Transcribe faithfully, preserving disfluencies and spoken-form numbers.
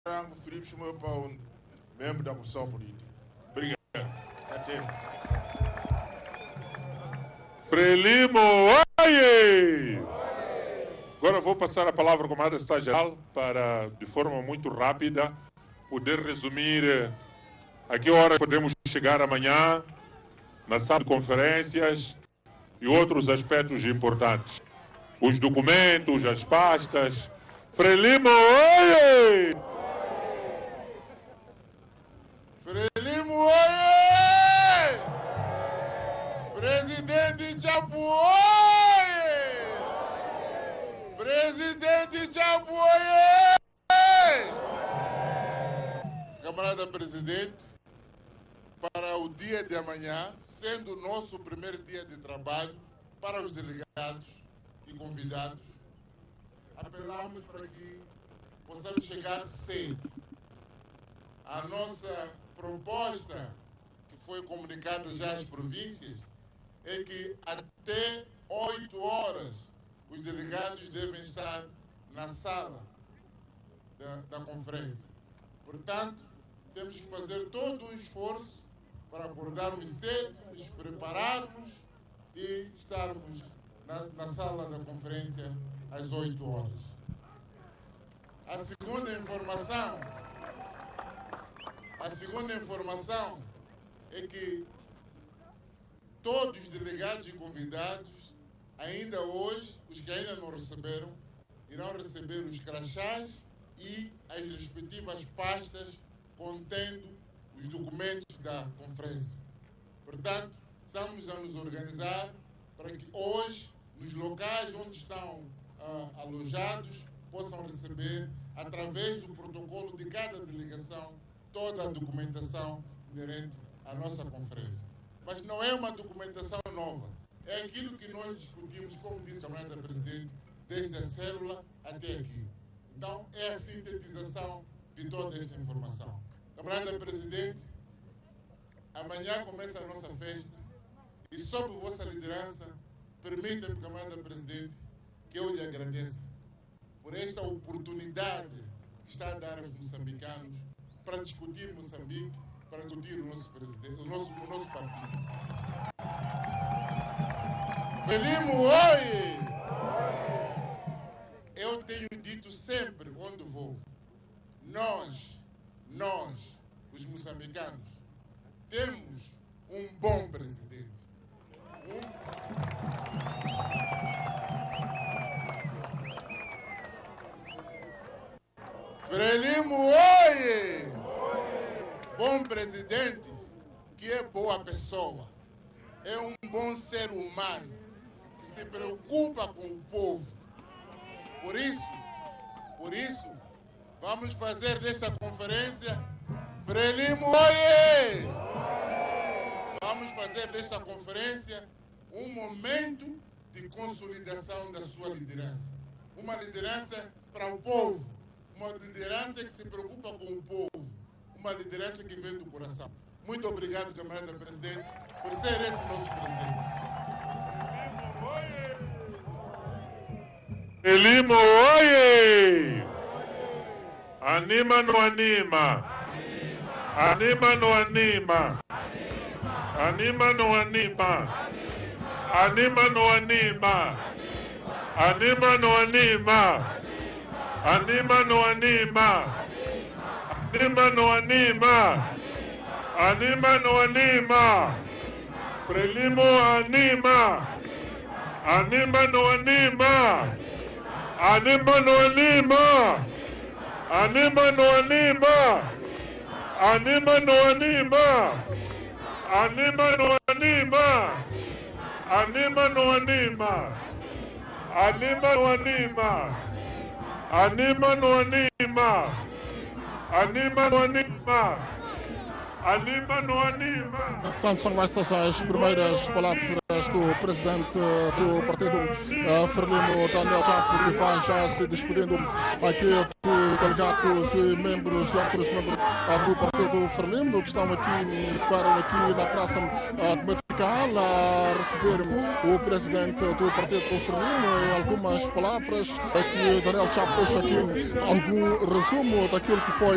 Franco Filipe chamou para um membro da Comissão Política. Obrigado. Até. Frelimo, oie! Agora vou passar a palavra ao comandante estagiário para, de forma muito rápida, poder resumir a que hora podemos chegar amanhã na sala de conferências e outros aspectos importantes. Os documentos, as pastas. Frelimo, oie! Frelimo, oie! Presidente Chapo, oie! Presidente Chapo, oie! Camarada Presidente, para o dia de amanhã, sendo o nosso primeiro dia de trabalho, para os delegados e convidados, apelamos para que possamos chegar cedo. A nossa proposta, que foi comunicada já às províncias, é que até oito horas os delegados devem estar na sala da, da conferência. Portanto, temos que fazer todo o esforço para acordarmos cedo, nos prepararmos e estarmos na, na sala da conferência às oito horas. A segunda informação, a segunda informação é que todos os delegados e convidados, ainda hoje, os que ainda não receberam, irão receber os crachás e as respectivas pastas contendo os documentos da conferência. Portanto, estamos a nos organizar para que hoje, nos locais onde estão uh, alojados, possam receber, através do protocolo de cada delegação, toda a documentação inerente à nossa conferência. Mas não é uma documentação nova. É aquilo que nós discutimos, como disse a camarada Presidente, desde a célula até aqui. Então, é a sintetização de toda esta informação. Camarada Presidente, amanhã começa a nossa festa e, sob vossa liderança, permita-me, camarada Presidente, que eu lhe agradeça por esta oportunidade que está a dar aos moçambicanos para discutir Moçambique, para discutir o nosso, presidente, o nosso, o nosso partido. Frelimo, oi! Eu tenho dito sempre onde vou, nós, nós, os moçambicanos, temos um bom presidente. Um... Frelimo, oi! Bom presidente, que é boa pessoa, é um bom ser humano, que se preocupa com o povo. Por isso, por isso, vamos fazer desta conferência, Frelimo, oie! Vamos fazer desta conferência um momento de consolidação da sua liderança. Uma liderança para o povo, uma liderança que se preocupa com o povo, uma liderança que vem do coração. Muito obrigado, camarada Presidente, por ser esse nosso presidente. Frelimo, oie! Anima no anima. Anima no anima. Anima no anima. Anima no anima. Anima no anima. Anima no anima. Anima no anima. Anima no anima. Frelimo anima. Anima no anima. Anima no anima. Anima no anima. Anima no anima. Anima no anima. Anima no anima. Anima no anima. Anima no anima. Anima no anima. Anima no anima. Portanto, são estas as primeiras palavras do presidente do partido, uh, Frelimo Daniel Chapo, que vai já se despedindo aqui dos delegados e membros, outros membros uh, do partido Frelimo, que estão aqui, ficaram aqui na praça uh, de Metical a receber o presidente do partido Frelimo e algumas palavras. Aqui Daniel Chapo deixa aqui algum resumo daquilo que foi